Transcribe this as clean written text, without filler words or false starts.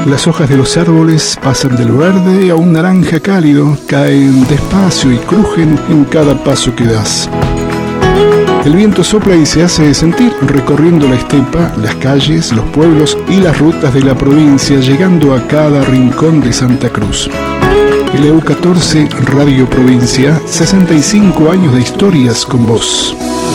Las hojas de los árboles pasan del verde a un naranja cálido, caen despacio y crujen en cada paso que das. El viento sopla y se hace sentir recorriendo la estepa, las calles, los pueblos y las rutas de la provincia, llegando a cada rincón de Santa Cruz. LU14 Radio Provincia, 65 años de historias con vos.